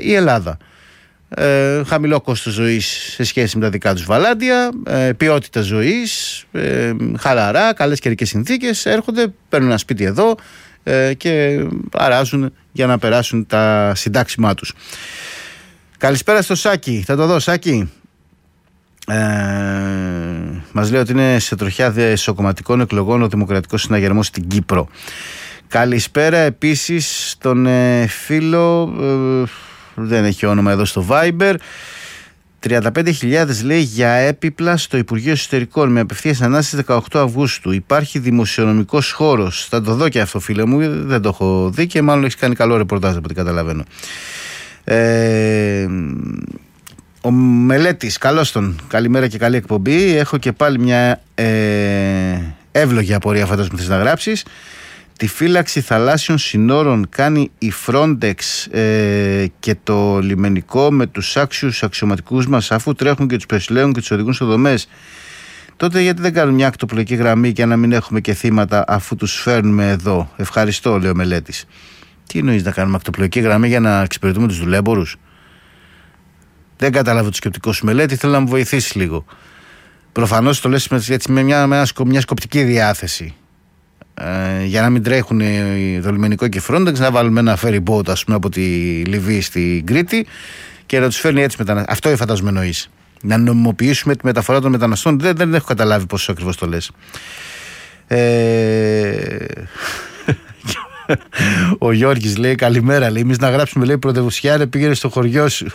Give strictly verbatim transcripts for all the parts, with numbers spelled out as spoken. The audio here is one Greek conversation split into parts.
η Ελλάδα. Ε, χαμηλό κόστος ζωής σε σχέση με τα δικά τους βαλάντια, ε, ποιότητα ζωής, ε, χαλαρά, καλές καιρικές συνθήκες, έρχονται, παίρνουν ένα σπίτι εδώ ε, και αράζουν για να περάσουν τα συντάξιμά τους. Καλησπέρα στο Σάκη, θα το δω Σάκη. Ε, μας λέει ότι είναι σε τροχιά εσωκομματικών εκλογών ο Δημοκρατικός Συναγερμός στην Κύπρο. Καλησπέρα επίσης στον ε, φίλο, ε, δεν έχει όνομα εδώ στο Viber. τριάντα πέντε χιλιάδες λέει για έπιπλα στο Υπουργείο Εσωτερικών με απευθείας ανάσταση δεκαοκτώ Αυγούστου. Υπάρχει δημοσιονομικός χώρος. Θα το δω και αυτό, φίλε μου, δεν το έχω δει και μάλλον έχει κάνει καλό ρεπορτάζ από ό,τι καταλαβαίνω. Ε, ο Μελέτης, καλώς τον, καλημέρα και καλή εκπομπή. Έχω και πάλι μια ε, εύλογη απορία, φαντάζομαι θες να γράψεις. Τη φύλαξη θαλάσσιων συνόρων κάνει η Frontex ε, και το λιμενικό με τους άξιους αξιωματικούς μας, αφού τρέχουν και τους περισλέγουν και τους οδηγούν σε δομές. Τότε γιατί δεν κάνουν μια ακτοπλοϊκή γραμμή για να μην έχουμε και θύματα αφού τους φέρνουμε εδώ? Ευχαριστώ, λέει ο Μελέτης. Τι εννοείς να κάνουμε ακτοπλοϊκή γραμμή για να εξυπηρετούμε τους δουλέμπορους? Δεν κατάλαβα το σκεπτικό σου, Μελέτη, θέλω να μου βοηθήσει λίγο. Προφανώς το λες έτσι με μια, με μια σκοπτική διάθεση. Ε, για να μην τρέχουν το λιμενικό και Frontex, να βάλουμε ένα ferry boat, ας πούμε, από τη Λιβύη στην Κρήτη και να τους φέρνει έτσι μεταναστές. Αυτό φαντάζομαι εννοείς. Να νομιμοποιήσουμε τη μεταφορά των μεταναστών. Δεν, δεν έχω καταλάβει πώς ακριβώς το λες. Ε... Ο Γιώργης λέει καλημέρα, λέει, εμείς να γράψουμε, λέει, πρωτευουσιά, ρε, πήγαινε στο χωριό σου.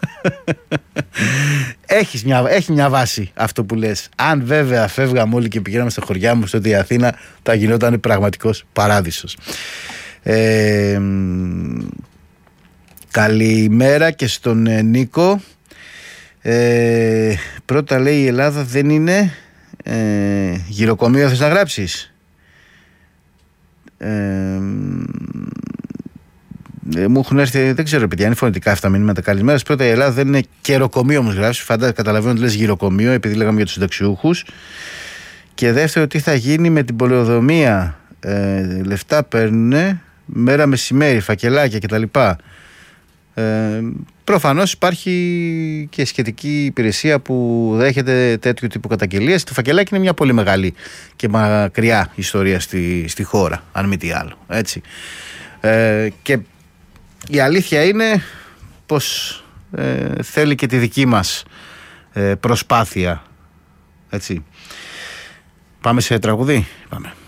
Έχεις μια, έχει μια βάση αυτό που λες. Αν βέβαια φεύγαμε όλοι και πηγαίναμε στα χωριά μου, τότε η Αθήνα θα γινόταν πραγματικός παράδεισος. ε, Καλημέρα και στον ε, Νίκο. ε, Πρώτα λέει η Ελλάδα δεν είναι ε, γυροκομείο, θες να γράψεις? Ε, Ε, μου έχουν έρθει, δεν ξέρω παιδιά, είναι φωνητικά αυτά μηνύματα. Καλημέρα. Πρώτα, η Ελλάδα δεν είναι καιροκομείο, όμως γράφει. Φαντάζομαι, καταλαβαίνω ότι λες γυροκομείο, επειδή λέγαμε για τους συνταξιούχους. Και δεύτερο, τι θα γίνει με την πολεοδομία? Ε, λεφτά παίρνουν μέρα μεσημέρι, φακελάκια κτλ. Ε, προφανώς υπάρχει και σχετική υπηρεσία που δέχεται τέτοιου τύπου καταγγελίες. Το φακελάκι είναι μια πολύ μεγάλη και μακριά ιστορία στη, στη χώρα, αν μη τι άλλο. Έτσι. Ε, και η αλήθεια είναι πως ε, θέλει και τη δική μας ε, προσπάθεια. Έτσι. Πάμε σε τραγουδί. Πάμε.